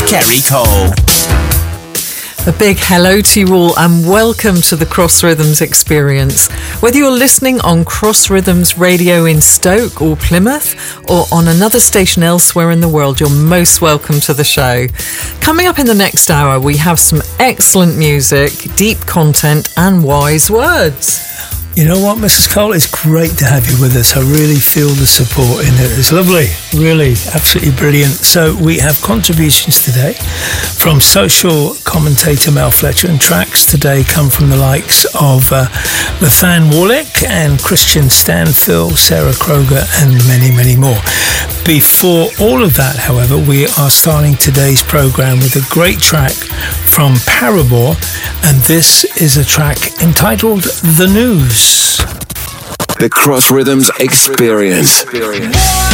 Kerry Cole. A big hello to you all and welcome to the Cross Rhythms experience. Whether you're listening on Cross Rhythms Radio in Stoke or Plymouth or on another station elsewhere in the world, you're most welcome to the show. Coming up in the next hour, we have some excellent music, deep content and wise words. You know what, Mrs. Cole? It's great to have you with us. I really feel the support in it. It's lovely. Really, absolutely brilliant. So we have contributions today from social commentator Mel Fletcher, and tracks today come from the likes of Lathan Warlick and Christian Stanfill, Sarah Kroger, and many, many more. Before all of that, however, we are starting today's program with a great track from Paramore, and this is a track entitled The News. The Cross Rhythms Experience.